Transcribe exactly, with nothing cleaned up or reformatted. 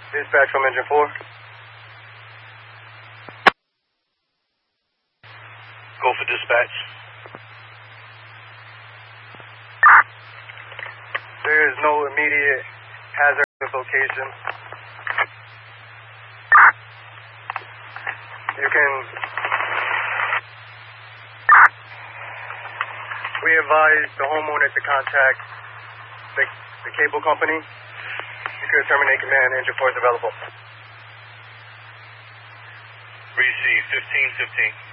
Dispatch from engine four. Go for dispatch. There is no immediate hazard location. You can... We advise the homeowner to contact the, the cable company. You can terminate command. Engine four is available. Receive fifteen fifteen.